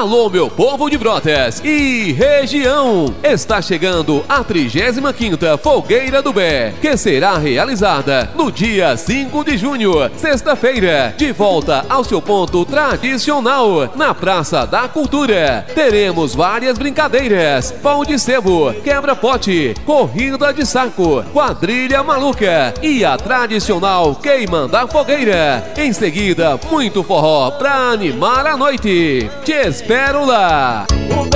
Alô, meu povo de Brotas e região! Está chegando a 35ª Fogueira do Bé, que será realizada no dia 5 de junho, sexta-feira, de volta ao seu ponto tradicional, na Praça da Cultura. Teremos várias brincadeiras: pão de sebo, quebra-pote, corrida de saco, quadrilha maluca e a tradicional queima da fogueira. Em seguida, muito forró pra animar a noite. Te espero lá!